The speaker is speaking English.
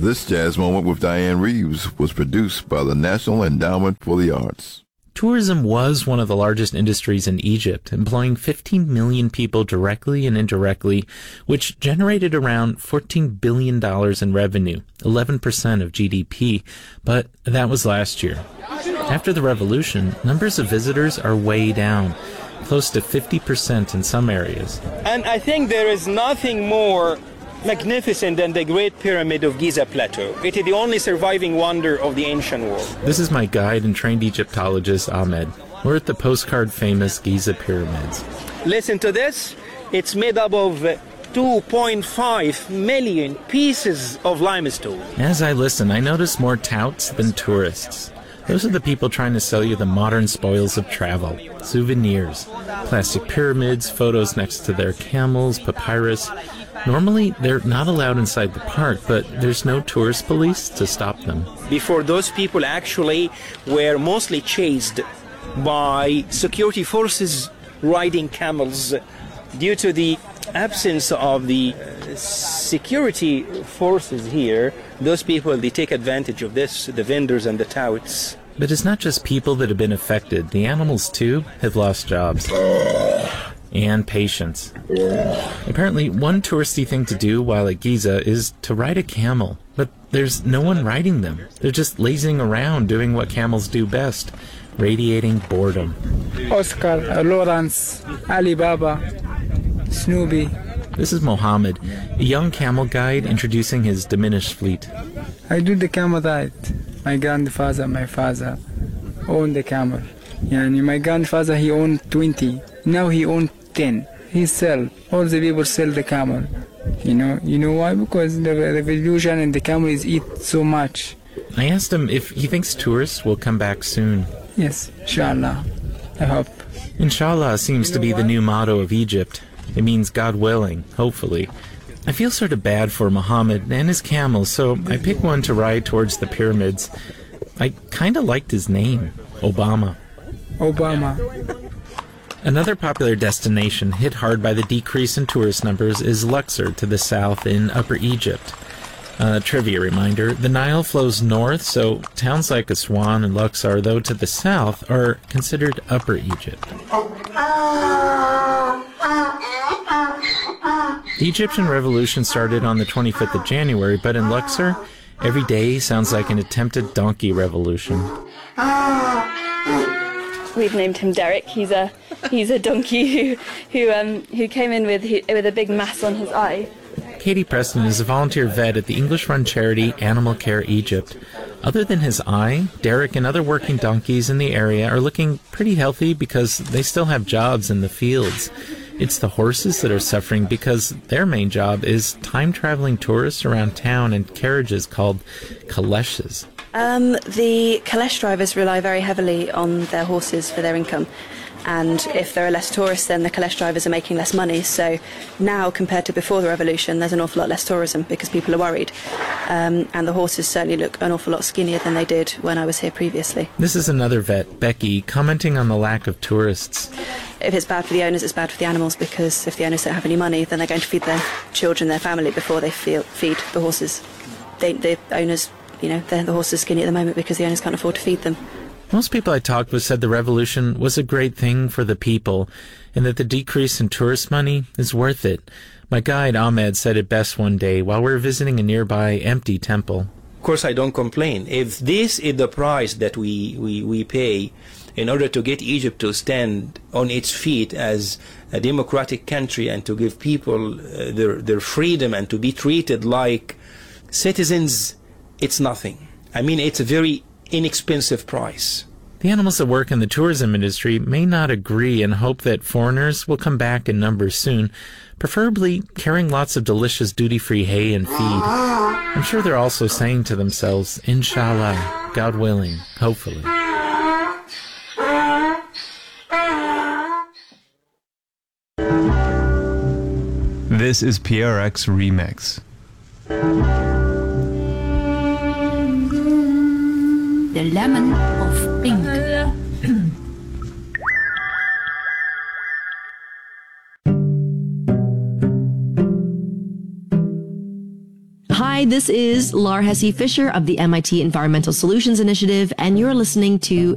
This Jazz Moment with Diane Reeves was produced by the National Endowment for the Arts. Tourism was one of the largest industries in Egypt, employing 15 million people directly and indirectly, which generated around $14 billion in revenue, 11% of GDP, but that was last year. After the revolution, numbers of visitors are way down, close to 50% in some areas. And I think there is nothing more magnificent than the Great Pyramid of Giza Plateau. It is the only surviving wonder of the ancient world. This is my guide and trained Egyptologist, Ahmed. We're at the postcard-famous Giza Pyramids. Listen to this. It's made up of 2.5 million pieces of limestone. As I listen, I notice more touts than tourists. Those are the people trying to sell you the modern spoils of travel. Souvenirs, plastic pyramids, photos next to their camels, papyrus. Normally, they're not allowed inside the park, but there's no tourist police to stop them. Before, those people actually were mostly chased by security forces riding camels. Due to the absence of the security forces here, those people, they take advantage of this, the vendors and the touts. But it's not just people that have been affected. The animals, too, have lost jobs. And patience. Apparently, one touristy thing to do while at Giza is to ride a camel. But there's no one riding them. They're just lazing around doing what camels do best, radiating boredom. Oscar, Lawrence, Alibaba, Snoopy. This is Mohammed, a young camel guide introducing his diminished fleet. I do the camel ride. My grandfather, my father owned the camel. Yani my grandfather, he owned 20. Now he owns 10. He sell. All the people sell the camel. You know why? Because the revolution and the camels eat so much. I asked him if he thinks tourists will come back soon. Yes, inshallah. I hope. Inshallah seems to be the new motto of Egypt. It means God willing, hopefully. I feel sort of bad for Muhammad and his camels, so I picked one to ride towards the pyramids. I kind of liked his name, Obama. Another popular destination hit hard by the decrease in tourist numbers is Luxor to the south in Upper Egypt. Trivia reminder, the Nile flows north, so towns like Aswan and Luxor, though to the south, are considered Upper Egypt. The Egyptian Revolution started on the 25th of January, but in Luxor, every day sounds like an attempted donkey revolution. We've named him Derek. He's a donkey who came in with a big mass on his eye. Katie Preston is a volunteer vet at the English-run charity Animal Care Egypt. Other than his eye, Derek and other working donkeys in the area are looking pretty healthy because they still have jobs in the fields. It's the horses that are suffering because their main job is time-traveling tourists around town in carriages called calèches. The calèche drivers rely very heavily on their horses for their income. And if there are less tourists, then the calèche drivers are making less money. So now, compared to before the revolution, there's an awful lot less tourism because people are worried. And the horses certainly look an awful lot skinnier than they did when I was here previously. This is another vet, Becky, commenting on the lack of tourists. If it's bad for the owners, it's bad for the animals, because if the owners don't have any money, then they're going to feed their children, their family, before they feed the horses. The owners, the horses are skinny at the moment because the owners can't afford to feed them. Most people I talked with said the revolution was a great thing for the people and that the decrease in tourist money is worth it. My guide Ahmed said it best one day while we were visiting a nearby empty temple. Of course, I don't complain. If this is the price that we pay in order to get Egypt to stand on its feet as a democratic country and to give people their freedom and to be treated like citizens, it's nothing. I mean, it's a very inexpensive price. The animals that work in the tourism industry may not agree and hope that foreigners will come back in numbers soon, preferably carrying lots of delicious duty-free hay and feed. I'm sure they're also saying to themselves, Inshallah, God willing, hopefully. This is PRX Remix. The Lemon of Pink. Hi, this is Lar Hesse Fisher of the MIT Environmental Solutions Initiative, and you're listening to